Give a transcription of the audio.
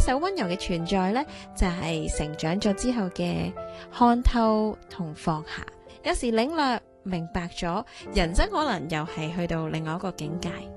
首溫柔嘅存在呢，就係成長咗之後嘅看透同放下。有時領略明白咗，人生可能又係去到另外一個境界。